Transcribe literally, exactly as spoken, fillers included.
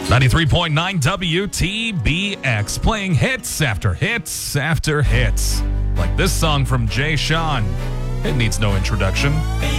ninety-three point nine W T B X, playing hits after hits after hits. Like this song from Jay Sean. It needs no introduction.